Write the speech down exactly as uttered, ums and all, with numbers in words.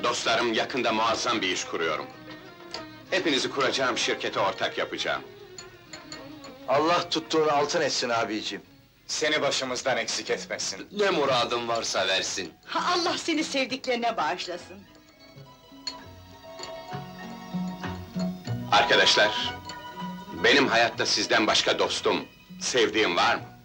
Dostlarım, yakında muazzam bir iş kuruyorum. Hepinizi kuracağım şirkete ortak yapacağım. Allah tuttuğunu altın etsin abiciğim. Seni başımızdan eksik etmesin. Ne muradın varsa versin. Ha, Allah seni sevdiklerine bağışlasın. Arkadaşlar, benim hayatta sizden başka dostum, sevdiğim var mı?